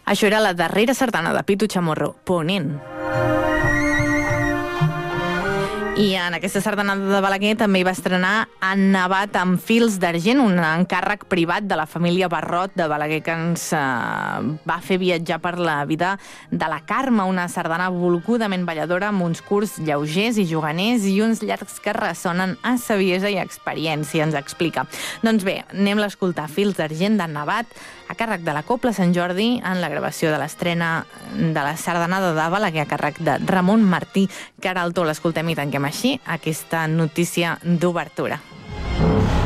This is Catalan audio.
Això era la darrera sardana de Pitu Chamorro, Ponent. I en aquesta sardanada de Balaguer també hi va estrenar Ennevat amb fils d'argent, un encàrrec privat de la família Barrot de Balaguer que ens va fer viatjar per la vida de la Carme, una sardana volgudament balladora amb uns curts lleugers i juganers i uns llargs que ressonen a saviesa i experiència, ens explica. Doncs bé, anem a escoltar Fils d'argent d'Ennevat a càrrec de la Cobla Sant Jordi en la gravació de l'estrena de la sardanada de Balaguer a càrrec de Ramon Martí Queraltó. L'escoltem i tanquem així aquesta notícia d'obertura.